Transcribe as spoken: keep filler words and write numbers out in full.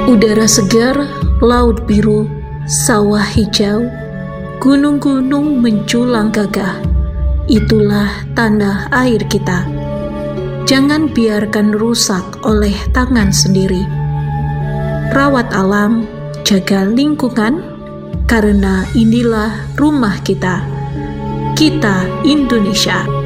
Udara segar, laut biru, sawah hijau, gunung-gunung menjulang gagah. Itulah tanda air kita. Jangan biarkan rusak oleh tangan sendiri. Rawat alam, jaga lingkungan, karena inilah rumah kita. Kita Indonesia.